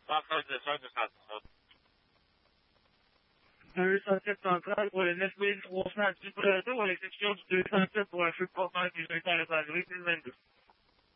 Un 807 central pour le 9300 du Brésil, à l'exception du 207 pour un feu de portement qui est intéressant à 2022.